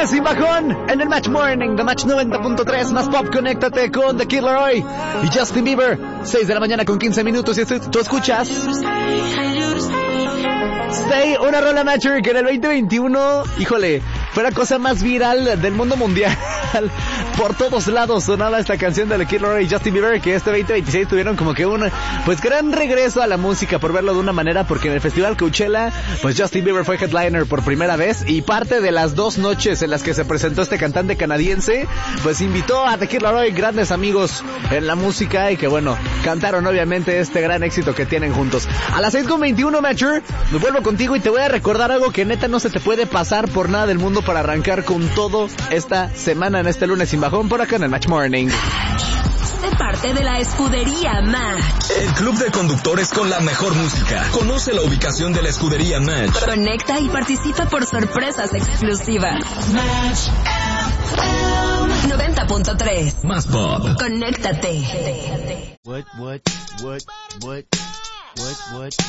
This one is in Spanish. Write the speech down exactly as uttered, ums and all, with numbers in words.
lunes sin bajón en el Match Morning, The Match noventa punto tres, más pop, conéctate con The Kid Laroi y Justin Bieber. seis de la mañana con quince minutos y tú escuchas Stay, una rola Matcher que en el veinte veintiuno, híjole, fue la cosa más viral del mundo mundial. Por todos lados sonaba esta canción de The Kid Laroi y Justin Bieber, que este veinte veintiséis tuvieron como que un pues gran regreso a la música, por verlo de una manera, porque en el Festival Coachella pues Justin Bieber fue headliner por primera vez, y parte de las dos noches en las que se presentó este cantante canadiense pues invitó a The Kid Laroi, grandes amigos en la música, y que bueno, cantaron obviamente este gran éxito que tienen juntos. A las seis con veintiuno, Matcher, me vuelvo contigo y te voy a recordar algo que neta no se te puede pasar por nada del mundo para arrancar con todo esta semana en este lunes sin bajón por acá en el Match Morning. Sé parte de la escudería Match, el club de conductores con la mejor música. Conoce la ubicación de la escudería Match. Conecta y participa por sorpresas exclusivas. Match noventa punto tres. Más pop. Conéctate. What, what, what, what, what, what?